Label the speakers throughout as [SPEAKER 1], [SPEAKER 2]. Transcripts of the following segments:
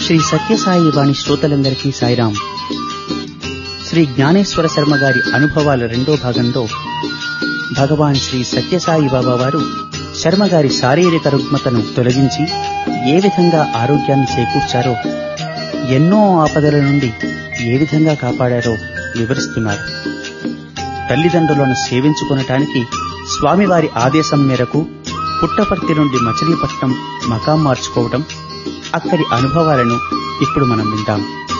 [SPEAKER 1] శ్రీ సత్యసాయి వాణి శ్రోతలందరికీ సాయిరాం. శ్రీ జ్ఞానేశ్వర శర్మ గారి అనుభవాల రెండో భాగంలో భగవాన్ శ్రీ సత్యసాయి బాబా వారు శర్మ గారి శారీరక రుగ్మతను తొలగించి ఏ విధంగా ఆరోగ్యాన్ని చేకూర్చారో, ఎన్నో ఆపదల నుండి ఏ విధంగా కాపాడారో వివరిస్తున్నారు. తల్లిదండ్రులను సేవించుకొనటానికి స్వామివారి ఆదేశం మేరకు పుట్టపర్తి నుండి మచిలీపట్నం మకాం మార్చుకోవడం, అక్కడి అనుభవాలను ఇప్పుడు మనం వింటాం.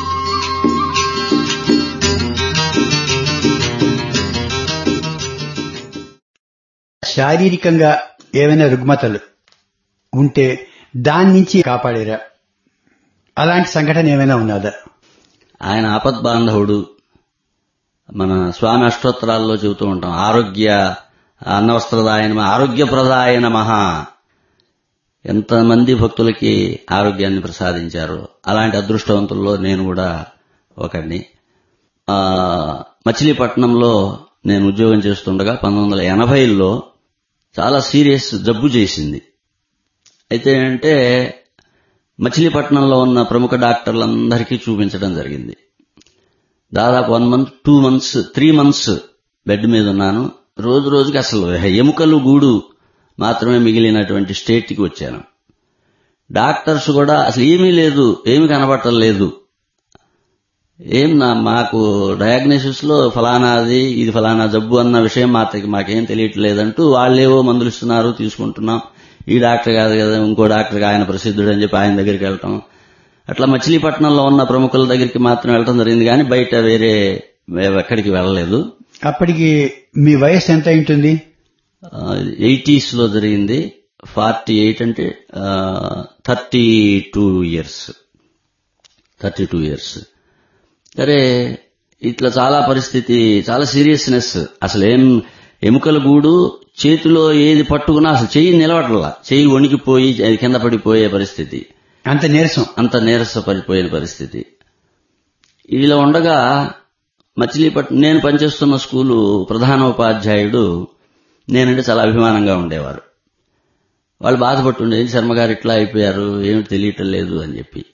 [SPEAKER 2] శారీరకంగా ఏమైనా రుగ్మతలు ఉంటే దాని నుంచి కాపాడేరా? అలాంటి సంఘటన ఏమైనా ఉన్నదా?
[SPEAKER 3] ఆయన ఆపద్బాంధవుడు. మన స్వామి అష్టోత్తరాల్లో చెబుతూ ఉంటాం, ఆరోగ్య అన్నవస్త్రదాయ నమః, ఆరోగ్యప్రదాయ నమః. ఎంతమంది భక్తులకి ఆరోగ్యాన్ని ప్రసాదించారు. అలాంటి అదృష్టవంతుల్లో నేను కూడా ఒకడిని. మచిలీపట్నంలో నేను ఉద్యోగం చేస్తుండగా 1980లో చాలా సీరియస్ జబ్బు చేసింది. అయితే ఏంటంటే మచిలీపట్నంలో ఉన్న ప్రముఖ డాక్టర్లందరికీ చూపించడం జరిగింది. దాదాపు 1 month, 2 months, 3 months బెడ్ మీద ఉన్నాను. రోజు రోజుకి అసలు ఎముకలు గూడు మాత్రమే మిగిలినటువంటి స్టేట్కి వచ్చాను. డాక్టర్స్ కూడా అసలు ఏమీ లేదు, ఏమీ కనబడటం లేదు, మాకు డయాగ్నోసిస్ లో ఫలానాది ఇది ఫలానా జబ్బు అన్న విషయం మాకేం తెలియట్లేదంటూ వాళ్ళేవో మందులు ఇస్తున్నారు, తీసుకుంటున్నాం. ఈ డాక్టర్ కాదు కదా, ఇంకో డాక్టర్ ఆయన ప్రసిద్ధుడు అని చెప్పి ఆయన దగ్గరికి వెళ్ళటం. అట్లా మచిలీపట్నంలో ఉన్న ప్రముఖుల దగ్గరికి మాత్రం వెళ్ళటం జరిగింది, కానీ బయట వేరే ఎక్కడికి వెళ్ళలేదు.
[SPEAKER 2] అప్పటికి మీ వయసు ఎంత ఉంటుంది?
[SPEAKER 3] 80s లో జరిగింది. 48 అంటే 32 years. సరే, ఇట్లా చాలా పరిస్థితి, చాలా సీరియస్నెస్. అసలు ఎముకల గూడు, చేతిలో ఏది పట్టుకున్నా అసలు చెయ్యి నిలబడలా, చెయ్యి వణికిపోయి అది కింద పడిపోయే పరిస్థితి. అంత నీరస పడిపోయిన పరిస్థితి. ఇలా ఉండగా మచిలీపట్నం నేను పనిచేస్తున్న స్కూలు ప్రధానోపాధ్యాయుడు నేనంటే చాలా అభిమానంగా ఉండేవారు. వాళ్ళు బాధపడుతుండేది, శర్మగారు ఇట్లా అయిపోయారు, ఏమిటి తెలియటం లేదు అని చెప్పి.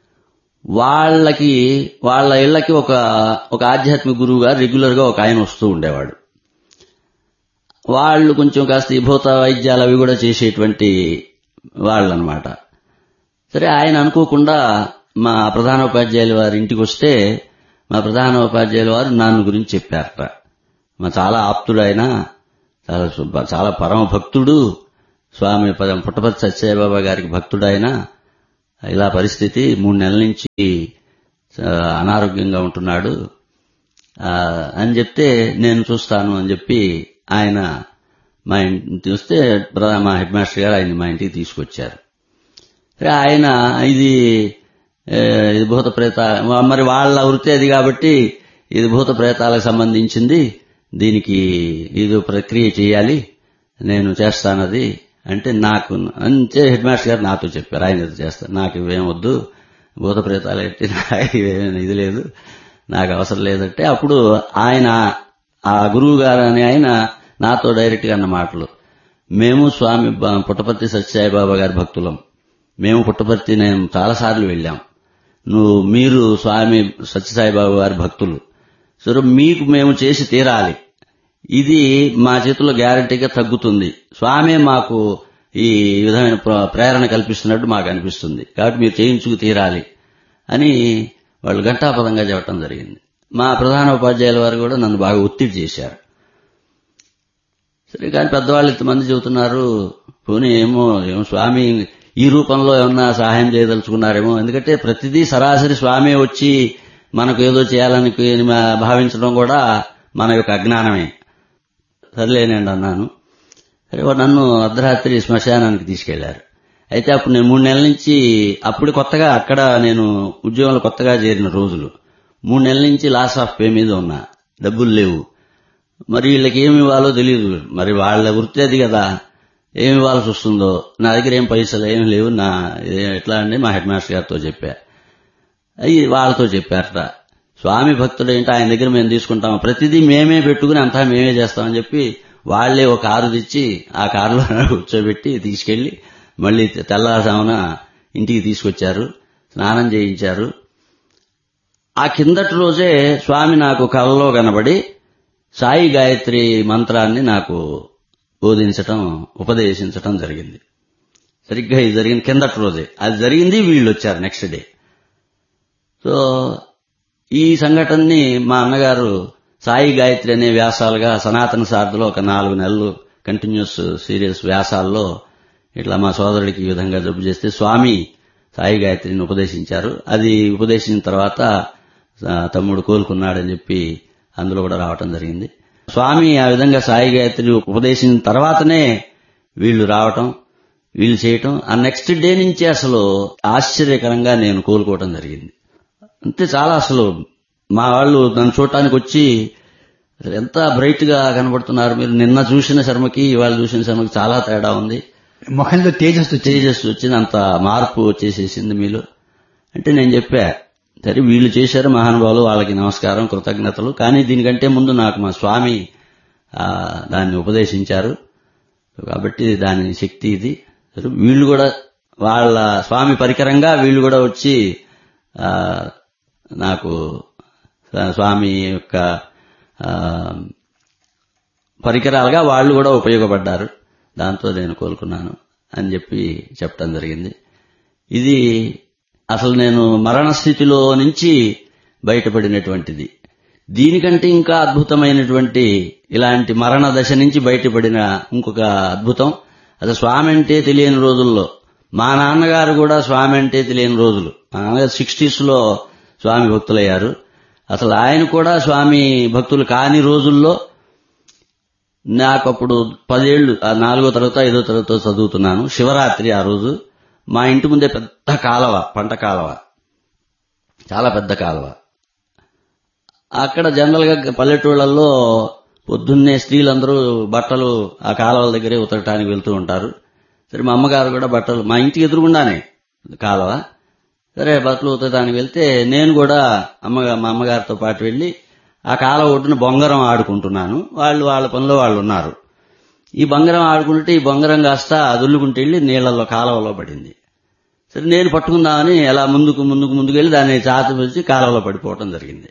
[SPEAKER 3] వాళ్ళ ఇళ్లకి ఒక ఆధ్యాత్మిక గురువు గారు రెగ్యులర్ గా ఒక ఆయన వస్తూ ఉండేవాడు. వాళ్ళు కొంచెం కాస్త ఈ భూత వైద్యాలు అవి కూడా చేసేటువంటి వాళ్ళనమాట. సరే, ఆయన అనుకోకుండా మా ప్రధానోపాధ్యాయుల వారి ఇంటికి వస్తే మా ప్రధానోపాధ్యాయుల వారు నాన్న గురించి చెప్పారట. మా చాలా ఆప్తుడు ఆయన, చాలా పరమ భక్తుడు, స్వామి పుట్టపర్తి సత్యసాయిబాబా గారికి భక్తుడు ఆయన. ఇలా పరిస్థితి 3 నెలల నుంచి అనారోగ్యంగా ఉంటున్నాడు అని చెప్తే, నేను చూస్తాను అని చెప్పి ఆయన మా ఇంటికి వస్తే మా హెడ్ మాస్టర్ గారు ఆయన మా ఇంటికి తీసుకొచ్చారు. ఆయన ఇది భూత ప్రేత, మరి వాళ్ళ వృత్తి అది కాబట్టి ఇది భూత ప్రేతాలకు సంబంధించింది, దీనికి ఇది ప్రక్రియ చేయాలి, నేను చేస్తానది అంటే నాకు అంతే హెడ్ మాస్టర్ గారు నాతో చెప్పారు, ఆయన ఇది చేస్తారు, నాకు ఇవేం వద్దు, భూత ప్రేతాలు ఎట్టి ఇది లేదు, నాకు అవసరం లేదంటే అప్పుడు ఆయన ఆ గురువు గారు అని ఆయన నాతో డైరెక్ట్ గా అన్న మాటలు, మేము స్వామి పుట్టపర్తి సత్యసాయిబాబా గారి భక్తులం, మేము పుట్టపర్తి నేను చాలాసార్లు వెళ్ళాం, మీరు స్వామి సత్యసాయిబాబా గారి భక్తులు, సరే మీకు మేము చేసి తీరాలి, ఇది మా చేతుల్లో గ్యారంటీగా తగ్గుతుంది, స్వామి మాకు ఈ విధమైన ప్రేరణ కల్పిస్తున్నట్టు మాకు అనిపిస్తుంది, కాబట్టి మీరు చేయించుకు తీరాలి అని వాళ్ళు ఘంటాపదంగా చెప్పడం జరిగింది. మా ప్రధాన ఉపాధ్యాయుల వారు కూడా నన్ను బాగా ఒత్తిడి చేశారు. సరే, కానీ పెద్దవాళ్ళు ఇంతమంది చెబుతున్నారు, పోనీ ఏమో స్వామి ఈ రూపంలో ఏమన్నా సహాయం చేయదలుచుకున్నారేమో, ఎందుకంటే ప్రతిదీ సరాసరి స్వామి వచ్చి మనకు ఏదో చేయాలని భావించడం కూడా మన యొక్క అజ్ఞానమే. సర్లేనండి అన్నాను. సరే, నన్ను అర్ధరాత్రి శ్మశానానికి తీసుకెళ్లారు. అయితే అప్పుడు నేను 3 నెలల నుంచి, అప్పుడు కొత్తగా అక్కడ నేను ఉద్యోగంలో కొత్తగా చేరిన రోజులు, 3 నెలల నుంచి లాస్ ఆఫ్ పే మీద ఉన్నా, డబ్బులు లేవు, మరి వీళ్ళకి ఏమి ఇవ్వాలో తెలియదు, మరి వాళ్ళ వృత్తి అది కదా, ఏమి ఇవ్వాల్సి వస్తుందో, నా దగ్గర ఏం పైసలు ఏమి లేవు, ఎట్లా అండి మా హెడ్ మాస్టర్ గారితో చెప్పా, వాళ్ళతో చెప్పారట, స్వామి భక్తుడు ఏంటి, ఆయన దగ్గర మేము తీసుకుంటాము, ప్రతిదీ మేమే పెట్టుకుని అంతా మేమే చేస్తామని చెప్పి వాళ్లే ఒక కారు తెచ్చి ఆ కారులో కూర్చోబెట్టి తీసుకెళ్లి మళ్లీ తెల్లారుజామున ఇంటికి తీసుకొచ్చారు. స్నానం చేయించారు. ఆ కిందటి రోజే స్వామి నాకు కలలో కనబడి సాయి గాయత్రి మంత్రాన్ని నాకు ఉపదేశించటం జరిగింది. సరిగ్గా ఇది జరిగిన కిందటి రోజే అది జరిగింది. వీళ్ళు వచ్చారు నెక్స్ట్ డే. సో ఈ సంఘటనని మా అన్నగారు సాయి గాయత్రి అనే వ్యాసాలుగా సనాతన సారథిలో ఒక 4 నెలలు కంటిన్యూస్ సీరియస్ వ్యాసాల్లో ఇట్లా మా సోదరుడికి ఈ విధంగా జబ్బు చేస్తే స్వామి సాయి గాయత్రిని ఉపదేశించారు. అది ఉపదేశించిన తర్వాత తమ్ముడు కోలుకున్నాడని చెప్పి అందులో కూడా రావటం జరిగింది. స్వామి ఆ విధంగా సాయి గాయత్రిని ఉపదేశించిన తర్వాతనే వీళ్ళు రావటం, వీళ్ళు చేయటం. ఆ నెక్స్ట్ డే నుంచి అసలు ఆశ్చర్యకరంగా నేను కోలుకోవటం జరిగింది. అంతే, చాలా అసలు మా వాళ్ళు నన్ను చూడటానికి వచ్చి ఎంత బ్రైట్ గా కనబడుతున్నారు మీరు, నిన్న చూసిన శర్మకి ఇవాళ చూసిన శర్మకి చాలా తేడా ఉంది,
[SPEAKER 2] ముఖంలో తేజస్సు
[SPEAKER 3] వచ్చింది, అంత మార్పు వచ్చేసేసింది మీలో అంటే నేను చెప్పా, సరే వీళ్ళు చేశారు మహానుభావులు, వాళ్ళకి నమస్కారం కృతజ్ఞతలు, కానీ దీనికంటే ముందు నాకు మా స్వామి దాన్ని ఉపదేశించారు కాబట్టి దాని శక్తి ఇది. వీళ్ళు కూడా వాళ్ళ స్వామి పరికరంగా వీళ్ళు కూడా వచ్చి నాకు స్వామి యొక్క పరికరాలుగా వాళ్ళు కూడా ఉపయోగపడ్డారు, దాంతో నేను కోలుకున్నాను అని చెప్పి చెప్పడం జరిగింది. ఇది అసలు నేను మరణ స్థితిలో నుంచి బయటపడినటువంటిది. దీనికంటే ఇంకా అద్భుతమైనటువంటి ఇలాంటి మరణ దశ నుంచి బయటపడిన ఇంకొక అద్భుతం, అసలు స్వామి అంటే తెలియని రోజుల్లో మా నాన్నగారు కూడా స్వామి అంటే తెలియని రోజులు, మా నాన్నగారు 60s లో స్వామి భక్తులయ్యారు. అసలు ఆయన కూడా స్వామి భక్తులు కాని రోజుల్లో నాకు అప్పుడు 10 ఏళ్లు, 4వ తరగతి 5వ తరగతి చదువుతున్నాను. శివరాత్రి ఆ రోజు మా ఇంటి ముందే పెద్ద కాలవ, పంట కాలవ, చాలా పెద్ద కాలవ. అక్కడ జనరల్ గా పల్లెటూళ్లలో పొద్దున్నే స్త్రీలందరూ బట్టలు ఆ కాలువల దగ్గరే ఉతకటానికి వెళ్తూ ఉంటారు. సరే మా అమ్మగారు కూడా బట్టలు, మా ఇంటికి ఎదురుగుండానే కాలువ, సరే బట్టలు ఉతకటానికి వెళ్తే నేను కూడా మా అమ్మగారితో పాటు వెళ్లి ఆ కాలువ ఒడ్డున బొంగరం ఆడుకుంటున్నాను. వాళ్ళు వాళ్ళ పనిలో వాళ్ళు ఉన్నారు. ఈ బొంగరం ఆడుకుంటే ఈ బొంగరం కాస్త అదుల్లుకుంటూ వెళ్లి నీళ్లలో కాలువలో పడింది. సరే నేను పట్టుకుందామని ఎలా ముందుకు వెళ్లి దాన్ని చాతి వచ్చి కాలువలో పడిపోవటం జరిగింది.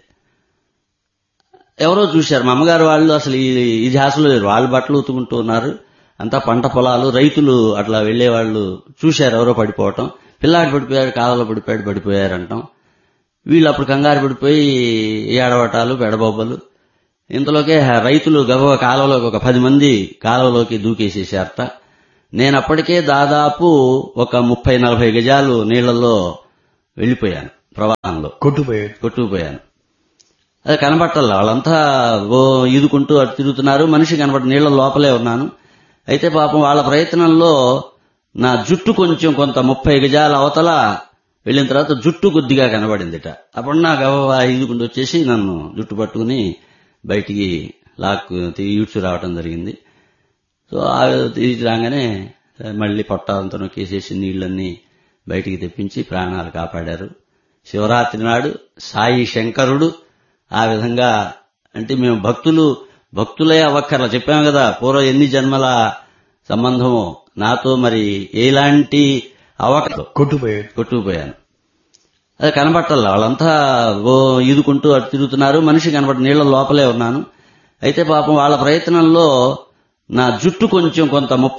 [SPEAKER 3] ఎవరో చూశారు, మా అమ్మగారు వాళ్ళు అసలు ఈ ధ్యాసలో లేరు, వాళ్ళు బట్టలు ఉతుకుంటూ ఉన్నారు, అంతా పంట పొలాలు, రైతులు అట్లా వెళ్లేవాళ్ళు చూశారు ఎవరో పడిపోవటం, పిల్లాడు పడిపోయాడు, కాలువలో పడిపోయారంటాం. వీళ్ళు అప్పుడు కంగారు పడిపోయి ఏడవటాలు పెడబొబ్బలు. ఇంతలోకే రైతులు గబగబా కాలువలోకి ఒక 10 మంది కాలువలోకి దూకేసేసారట. నేను అప్పటికే దాదాపు ఒక 30-40 గజాలు నీళ్లలో వెళ్లిపోయాను, ప్రవాహంలో కొట్టుకుపోయాను. అది కనబట్టల్లా, వాళ్ళంతా ఈదుకుంటూ అటు తిరుగుతున్నారు, మనిషి కనబడి నీళ్ల లోపలే ఉన్నాను. అయితే పాపం వాళ్ళ ప్రయత్నంలో నా జుట్టు కొంచెం కొంత 30 గజాల అవతల వెళ్లిన తర్వాత జుట్టు కొద్దిగా కనబడిందిట. అప్పుడు నా గబగబా ఈదుకుంటూ వచ్చేసి నన్ను జుట్టు పట్టుకుని బయటికి ఈడ్చు రావటం జరిగింది. సో తీసి రాగానే మళ్లీ పొట్టాలంతా నొక్కేసేసి నీళ్లన్నీ బయటికి తెప్పించి ప్రాణాలు కాపాడారు. శివరాత్రి నాడు సాయి శంకరుడు ఆ విధంగా, అంటే మేము భక్తులే అవ్వక్కర్లా, చెప్పాము కదా పూర్వం ఎన్ని జన్మల సంబంధమో నాతో, మరి ఎలాంటి కొట్టుకుపోయాను. అది కనబట్టల్లా, వాళ్ళంతా ఈదుకుంటూ అటు తిరుగుతున్నారు, మనిషి కనబడి నీళ్ల లోపలే ఉన్నాను. అయితే పాపం వాళ్ళ ప్రయత్నంలో నా జుట్టు కొంచెం కొంత